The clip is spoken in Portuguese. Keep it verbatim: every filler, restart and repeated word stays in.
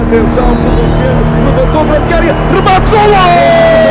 Atenção, por esquerdo, levantou grande área, remate, golo!